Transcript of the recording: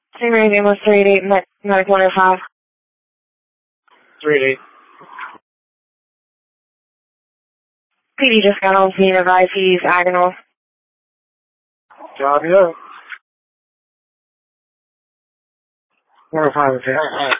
Same range, ambulance 388, medic 105. 388. PD just got on scene, advised he's agonal. Copy that. 105, okay.